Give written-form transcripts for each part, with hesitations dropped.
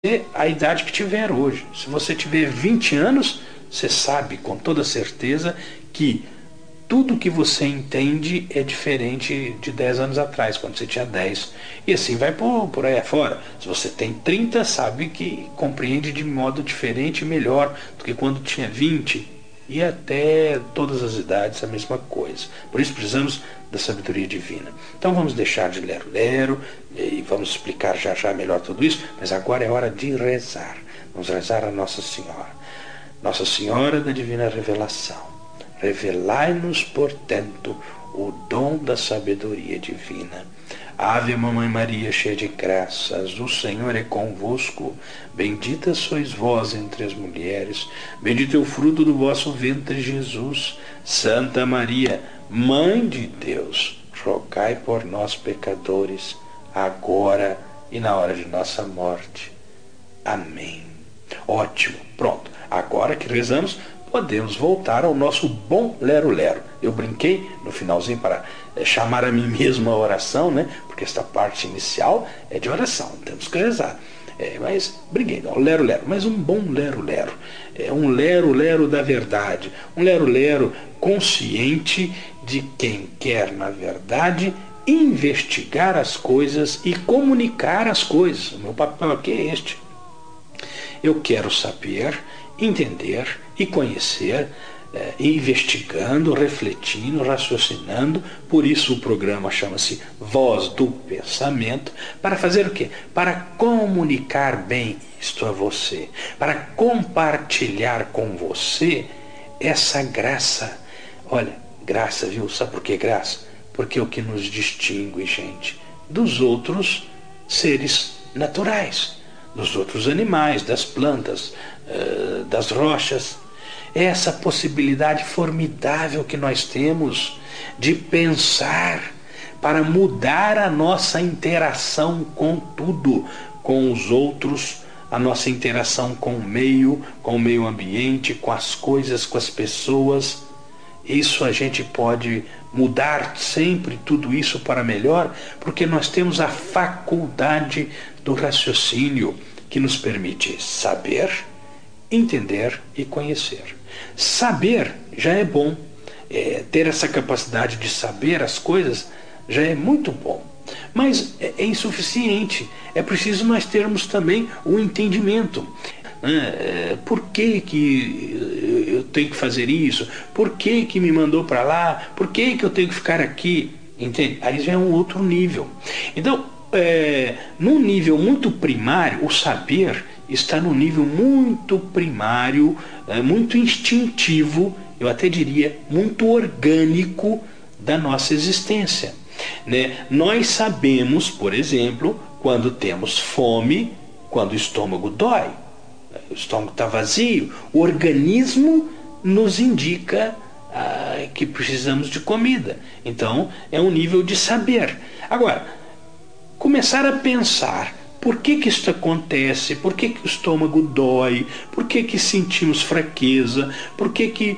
a idade que tiver hoje. Se você tiver 20 anos, você sabe com toda certeza que tudo que você entende é diferente de 10 anos atrás, quando você tinha 10. E assim vai por aí afora. Se você tem 30, sabe que compreende de modo diferente e melhor do que quando tinha 20. E até todas as idades a mesma coisa. Por isso precisamos da sabedoria divina. Então vamos deixar de lero-lero e vamos explicar já já melhor tudo isso, mas agora é hora de rezar. Vamos rezar a Nossa Senhora. Nossa Senhora da Divina Revelação, revelai-nos, portanto, o dom da sabedoria divina. Ave, Mamãe Maria, cheia de graças, o Senhor é convosco. Bendita sois vós entre as mulheres, bendito é o fruto do vosso ventre, Jesus. Santa Maria, Mãe de Deus, rogai por nós, pecadores, agora e na hora de nossa morte. Amém. Ótimo, pronto. Agora que rezamos, podemos voltar ao nosso bom lero-lero. Eu brinquei no finalzinho para chamar a mim mesmo a oração, né? Porque esta parte inicial é de oração, temos que rezar. Mas brinquei, não, lero-lero, mas um bom lero-lero. Um lero-lero da verdade, um lero-lero consciente de quem quer, na verdade, investigar as coisas e comunicar as coisas. O meu papel aqui é este. Eu quero saber, entender e conhecer, investigando, refletindo, raciocinando. Por isso o programa chama-se Voz do Pensamento, para fazer o quê? Para comunicar bem isto a você, para compartilhar com você essa graça. Olha, graça, viu? Sabe por que graça? Porque é o que nos distingue, gente, dos outros seres naturais, dos outros animais, das plantas, das rochas. É essa possibilidade formidável que nós temos de pensar para mudar a nossa interação com tudo, com os outros, a nossa interação com o meio ambiente, com as coisas, com as pessoas. Isso a gente pode mudar sempre tudo isso para melhor, porque nós temos a faculdade do raciocínio que nos permite saber, entender e conhecer. Saber já é bom. Ter essa capacidade de saber as coisas já é muito bom. Mas é insuficiente. É preciso nós termos também o entendimento. Por que eu tenho que fazer isso? Por que me mandou para lá? Por que eu tenho que ficar aqui? Entende? Aí já é um outro nível. Então, num nível muito primário, o saber está num nível muito primário, muito instintivo, eu até diria muito orgânico da nossa existência, né? Nós sabemos, por exemplo, quando temos fome, quando o estômago dói, o estômago está vazio, o organismo nos indica que precisamos de comida. Então é um nível de saber. Agora, começar a pensar por que isso acontece, por que o estômago dói, por que sentimos fraqueza, por que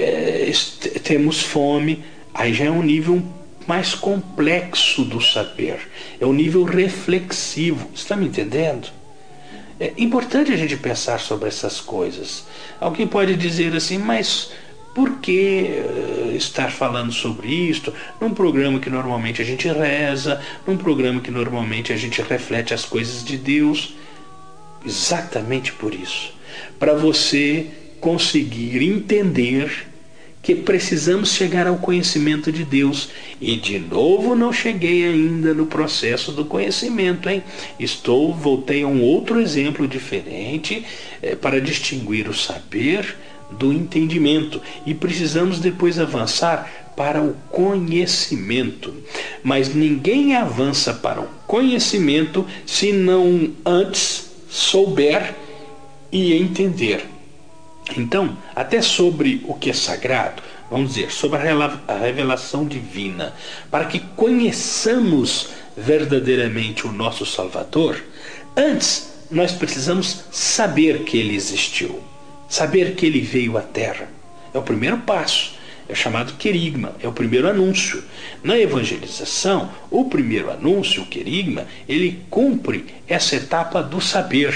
temos fome, aí já é um nível mais complexo do saber, é um nível reflexivo. Está me entendendo? É importante a gente pensar sobre essas coisas. Alguém pode dizer assim, mas por que estar falando sobre isto num programa que normalmente a gente reza, num programa que normalmente a gente reflete as coisas de Deus? Exatamente por isso. Para você conseguir entender que precisamos chegar ao conhecimento de Deus. E de novo não cheguei ainda no processo do conhecimento, hein? Voltei a um outro exemplo diferente para distinguir o saber do entendimento, e precisamos depois avançar para o conhecimento. Mas ninguém avança para o conhecimento se não antes souber e entender. Então, até sobre o que é sagrado, vamos dizer, sobre a revelação divina, para que conheçamos verdadeiramente o nosso Salvador, antes nós precisamos saber que ele existiu. Saber que ele veio à Terra é o primeiro passo, é chamado querigma, é o primeiro anúncio. Na evangelização, o primeiro anúncio, o querigma, ele cumpre essa etapa do saber.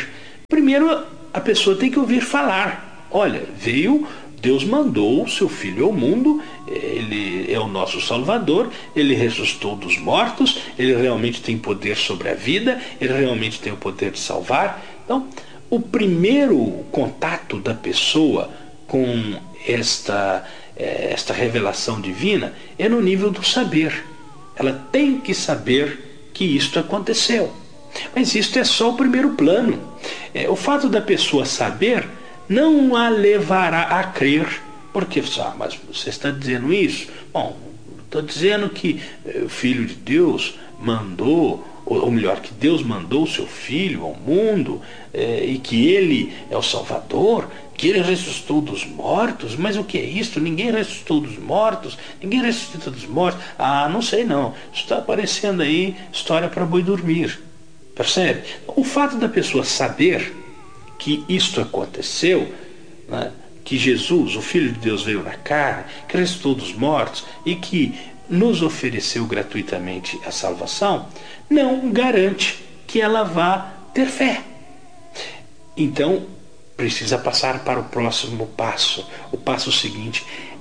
Primeiro, a pessoa tem que ouvir falar. Olha, Deus mandou o seu Filho ao mundo, ele é o nosso Salvador, ele ressuscitou dos mortos, ele realmente tem poder sobre a vida, ele realmente tem o poder de salvar. Então, o primeiro contato da pessoa com esta revelação divina é no nível do saber. Ela tem que saber que isto aconteceu. Mas isto é só o primeiro plano. O fato da pessoa saber não a levará a crer. Porque, mas você está dizendo isso? Bom, estou dizendo que o Filho de Deus mandou, ou melhor, que Deus mandou o seu Filho ao mundo, e que Ele é o Salvador, que Ele ressuscitou dos mortos. Mas o que é isso? Ninguém ressuscitou dos mortos, ninguém ressuscita dos mortos. Ah, não sei não, isso está aparecendo aí história para boi dormir. Percebe? O fato da pessoa saber que isto aconteceu, né, que Jesus, o Filho de Deus, veio na carne, que ressuscitou dos mortos e que nos ofereceu gratuitamente a salvação, não garante que ela vá ter fé. Então, precisa passar para o próximo passo. O passo seguinte: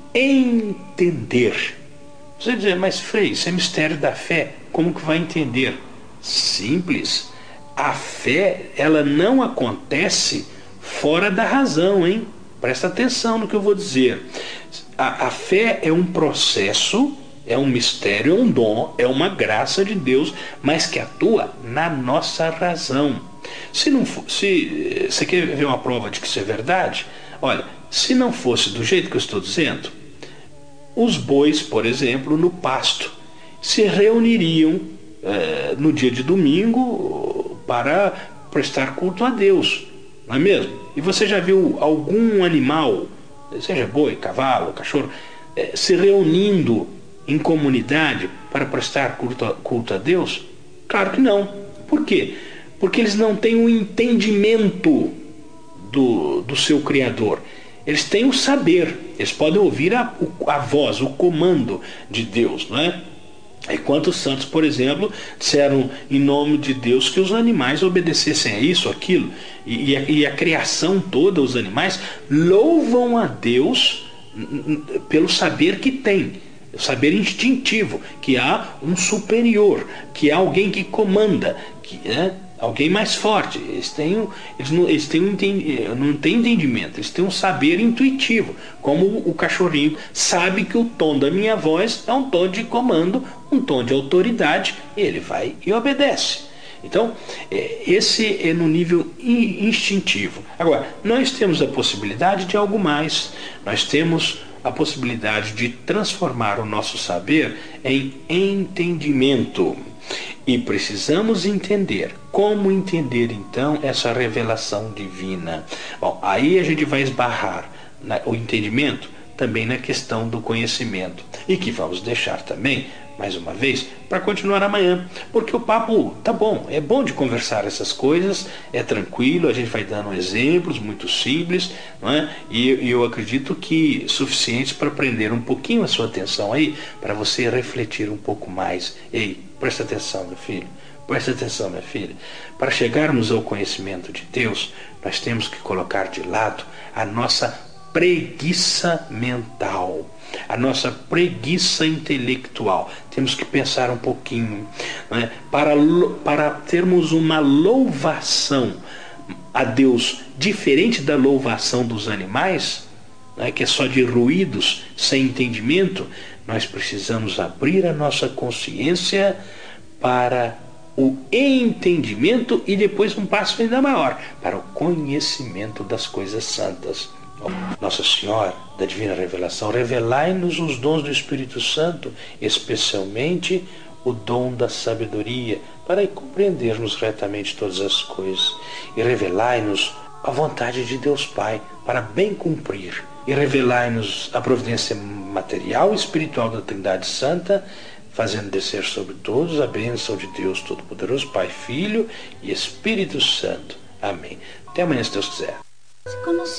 entender. Você vai dizer, mas Frei, isso é mistério da fé, como que vai entender? Simples. A fé, ela não acontece fora da razão, hein? Presta atenção no que eu vou dizer. A fé é um processo, é um mistério, é um dom, é uma graça de Deus, mas que atua na nossa razão. Se você quer ver uma prova de que isso é verdade? Olha, se não fosse do jeito que eu estou dizendo, os bois, por exemplo, no pasto, se reuniriam no dia de domingo para prestar culto a Deus, não é mesmo? E você já viu algum animal, seja boi, cavalo, cachorro, se reunindo em comunidade para prestar culto a Deus? Claro que não. Por quê? Porque eles não têm o entendimento do seu Criador. Eles têm o saber, eles podem ouvir a voz, o comando de Deus, não é? E quantos santos, por exemplo, disseram em nome de Deus que os animais obedecessem a isso, aquilo, e a criação toda, os animais, louvam a Deus pelo saber que tem, o saber instintivo, que há um superior, que há alguém que comanda, alguém mais forte. Eles não têm entendimento, eles têm um saber intuitivo, como o cachorrinho sabe que o tom da minha voz é um tom de comando, um tom de autoridade, e ele vai e obedece. Então, esse é no nível instintivo. Agora, nós temos a possibilidade de algo mais. Nós temos a possibilidade de transformar o nosso saber em entendimento. E precisamos entender. Como entender, então, essa revelação divina? Bom, aí a gente vai esbarrar o entendimento também na questão do conhecimento. E que vamos deixar também, mais uma vez, para continuar amanhã. Porque o papo tá bom, é bom de conversar essas coisas, é tranquilo, a gente vai dando exemplos muito simples, não é? E eu acredito que suficientes para prender um pouquinho a sua atenção aí, para você refletir um pouco mais. Ei, presta atenção, meu filho. Presta atenção, minha filha. Para chegarmos ao conhecimento de Deus, nós temos que colocar de lado a nossa preguiça mental, a nossa preguiça intelectual. Temos que pensar um pouquinho, né? Para termos uma louvação a Deus diferente da louvação dos animais, né? Que é só de ruídos, sem entendimento. Nós precisamos abrir a nossa consciência para o entendimento e depois um passo ainda maior, para o conhecimento das coisas santas. Nossa Senhora da Divina Revelação, revelai-nos os dons do Espírito Santo, especialmente o dom da sabedoria, para compreendermos retamente todas as coisas. E revelai-nos a vontade de Deus Pai, para bem cumprir. E revelai-nos a providência material e espiritual da Trindade Santa, fazendo descer sobre todos a bênção de Deus Todo-Poderoso, Pai, Filho e Espírito Santo. Amém. Até amanhã, se Deus quiser.